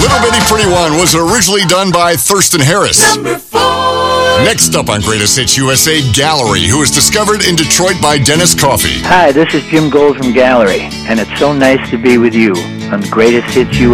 Little Bitty Pretty One was originally done by Thurston Harris. Number 4. Next up on Greatest Hits USA, Gallery, who was discovered in Detroit by Dennis Coffey. Hi, this is Jim Gold from Gallery, and it's so nice to be with you on Greatest Hits USA.